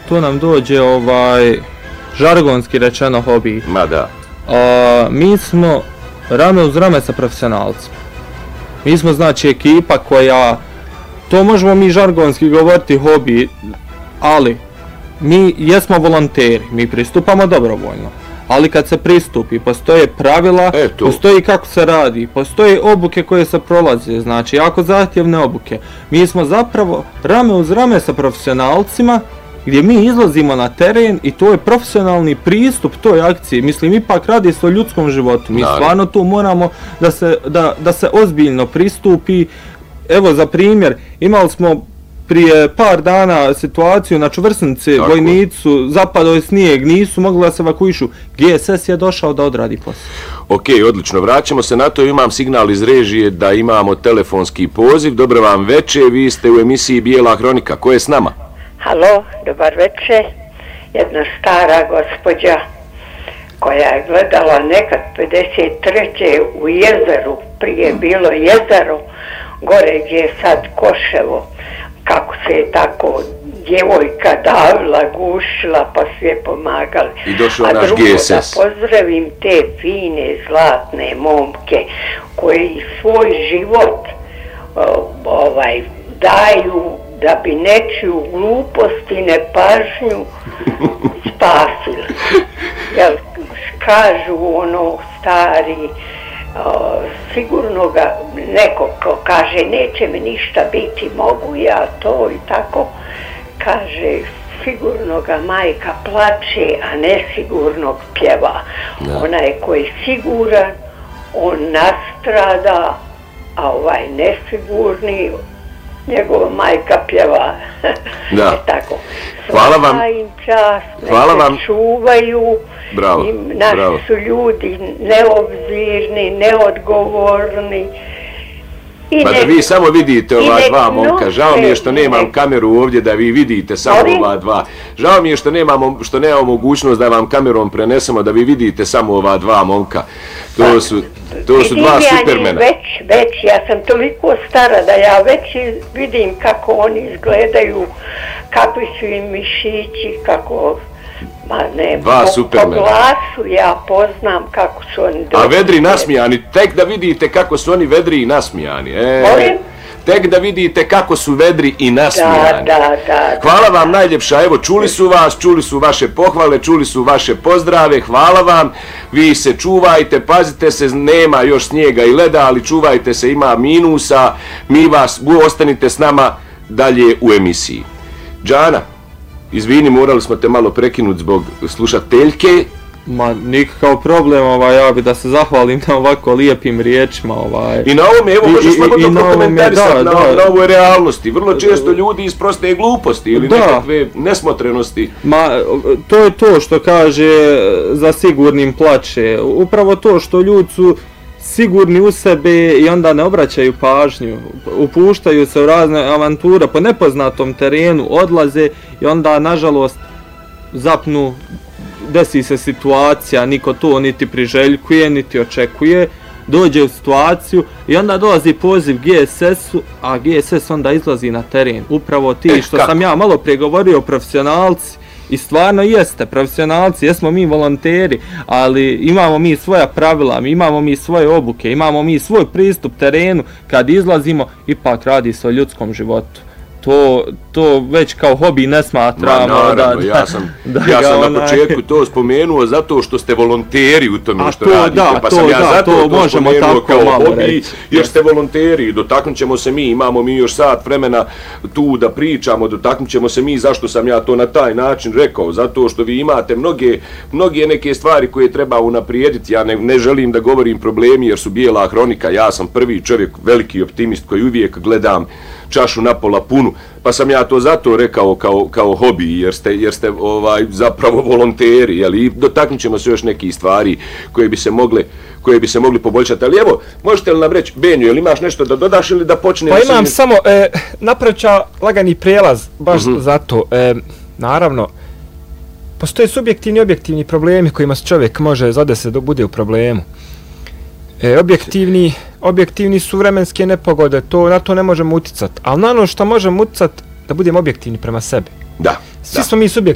to nam dođe žargonski rečeno hobi. Ma da. Mi smo rame uz rame sa profesionalcima. Mi smo znači ekipa koja, to možemo mi žargonski govoriti hobi, ali mi jesmo volonteri, mi pristupamo dobrovoljno. Ali kad se pristupi, postoje pravila, postoji kako se radi, postoje obuke koje se prolaze, znači jako zahtjevne obuke. Mi smo zapravo rame uz rame sa profesionalcima, gdje mi izlazimo na teren i to je profesionalni pristup toj akciji. Mislim, ipak radi se o ljudskom životu. Mi stvarno tu moramo da se ozbiljno pristupi. Evo za primjer, imali smo prije par dana situaciju na Čvrsnici, vojnicu, zapadao je snijeg, nisu mogli da se evakuišu. GSS je došao da odradi posao. Ok, odlično. Vraćamo se na to. Imam signal iz režije da imamo telefonski poziv. Dobro vam večer, vi ste u emisiji Bijela hronika. Ko je s nama? Halo, dobar večer. Jedna stara gospođa koja je gledala nekad 53. u jezeru, prije bilo jezero, gore gdje je sad Koševo, kako se je tako djevojka davila, gušila, pa su je pomagali. I došao naš drugo, GSS. da pozdravim te fine, zlatne momke koji svoj život daju da bi nečiju glupost i nepažnju spasili. Jel, kažu stari, sigurno ga neko ko kaže neće mi ništa biti, mogu ja to i tako, kaže sigurno ga majka plače, a nesigurnog pjeva. Onaj koji je siguran, on nastrada, a nesigurni, njegova majka pjeva. Da. Tako. Hvala vam. Hvala vam. Čuvaju. Bravo. Naši su ljudi neobzirni, neodgovorni. Pa da vi samo vidite ova dva momka. Žao mi je što nemam kameru ovdje da vi vidite samo ova dva. Žao mi je što nemamo mogućnost da vam kamerom prenesemo da vi vidite samo ova dva momka. To su dva supermena. Već, ja sam toliko stara da ja već vidim kako oni izgledaju, kakvi su im mišići, kako... Dva supermena. Po glasu ja poznam kako su oni... A vedri nasmijani, tek da vidite kako su oni vedri i nasmijani. Tek da vidite kako su vedri i nasmijani. Da. Hvala vam najljepša, evo čuli su vas, čuli su vaše pohvale, čuli su vaše pozdrave, hvala vam. Vi se čuvajte, pazite se, nema još snijega i leda, ali čuvajte se, ima minusa. Ostanite s nama dalje u emisiji. Džana, izvini, morali smo te malo prekinuti zbog slušateljke. Ma, nikakav problem, ja bi da se zahvalim na ovako lijepim riječima. I na ovome, evo, možeš slobodno prokomentarisati na ovoj realnosti. Vrlo često ljudi iz proste gluposti ili nekakve nesmotrenosti. Ma, to je to što kaže za sigurnim plače. Upravo to što ljudi su sigurni u sebe i onda ne obraćaju pažnju, upuštaju se u razne avanture po nepoznatom terenu, odlaze i onda nažalost zapnu, desi se situacija, niko to niti priželjkuje, niti očekuje, dođe u situaciju i onda dolazi poziv GSS-u, a GSS onda izlazi na teren. Upravo ti što sam ja malo prije govorio, profesionalci. I stvarno jeste, profesionalci, jesmo mi volonteri, ali imamo mi svoja pravila, imamo mi svoje obuke, imamo mi svoj pristup terenu, kad izlazimo, ipak radi se o ljudskom životu. To već kao hobi ne smatramo. Naravno, ja sam na početku to spomenuo zato što ste volonteri u tome što radite, pa sam ja zato to spomenuo kao hobi, jer ste volonteri, dotaknut ćemo se mi, imamo mi još sat vremena tu da pričamo, dotaknut ćemo se mi, zašto sam ja to na taj način rekao, zato što vi imate mnoge neke stvari koje treba unaprijediti, ja ne želim da govorim problemi jer su Bijela hronika, ja sam prvi čovjek, veliki optimist koji uvijek gledam čašu napola punu, pa sam ja to zato rekao kao hobi, jer ste zapravo volonteri, i dotaknut ćemo se još nekih stvari koje bi se mogli poboljšati, ali evo, možete li nam reći, Benju, jel imaš nešto da dodaš ili da počnemo? Pa imam samo, napravit ću lagani prijelaz, baš zato, naravno, postoje subjektivni i objektivni problemi kojima se čovjek može zadesiti da bude u problemu. Objektivni su vremenske nepogode, na to ne možemo uticati, ali na ono što možemo uticati da budemo objektivni prema sebi. Da. Svi smo mi subjektivni.